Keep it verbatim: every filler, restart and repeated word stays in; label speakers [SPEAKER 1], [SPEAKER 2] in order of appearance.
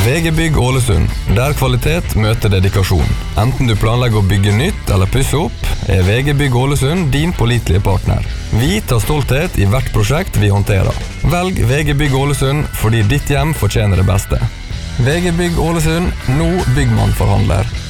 [SPEAKER 1] V G Bygg Ålesund, der kvalitet møter dedikasjon. Enten du planlegger å bygge nytt eller pusse opp, er V G Bygg Ålesund din pålitelige partner. Vi tar stolthet i hvert prosjekt vi håndterer. Velg V G Bygg Ålesund fordi ditt hjem fortjener det beste. V G Bygg Ålesund, nå byggmann forhandler.